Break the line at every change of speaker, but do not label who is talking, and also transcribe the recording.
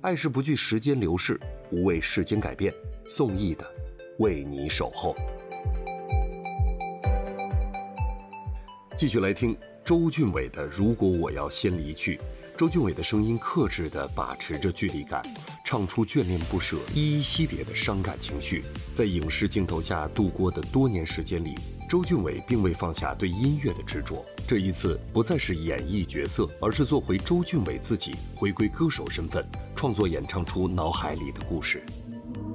爱是不惧时间流逝，无畏世间改变。宋轶的《为你守候》。继续来听周俊伟的《如果我要先离去》。周俊伟的声音克制地把持着距离感，唱出眷恋不舍、依依惜别的伤感情绪。在影视镜头下度过的多年时间里，周俊伟并未放下对音乐的执着。这一次不再是演绎角色，而是做回周俊伟自己，回归歌手身份，创作演唱出脑海里的故事。